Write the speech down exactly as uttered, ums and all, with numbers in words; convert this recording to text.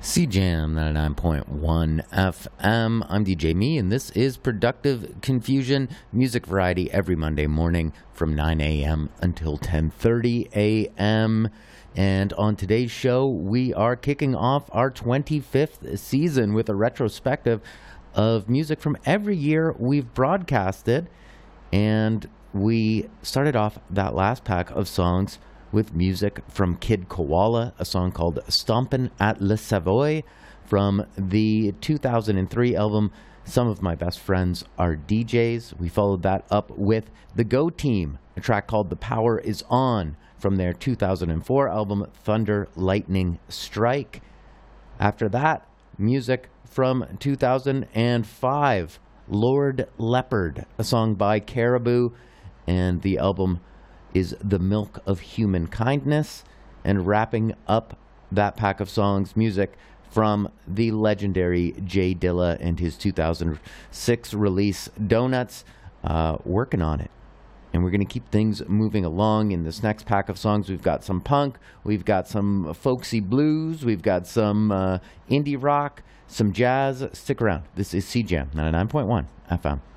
C Jam ninety-nine point one F M. I'm D J Me, and this is Productive Confusion, music variety every Monday morning from nine a.m. until ten thirty a.m. And on today's show, we are kicking off our twenty-fifth season with a retrospective of music from every year we've broadcasted. And we started off that last pack of songs with music from Kid Koala, a song called Stompin' at Le Savoy from the two thousand three album Some of My Best Friends Are D Js. We followed that up with The Go Team, a track called The Power Is On from their two thousand four album Thunder, Lightning, Strike. After that, music from two thousand five, Lord Leopard, a song by Caribou, and the album is The Milk of Human Kindness. And wrapping up that pack of songs, music from the legendary Jay Dilla and his two thousand six release Donuts, uh, Working on It. And we're going to keep things moving along. In this next pack of songs, we've got some punk, we've got some folksy blues, we've got some uh, indie rock, some jazz. Stick around. This is C Jam ninety-nine point one F M.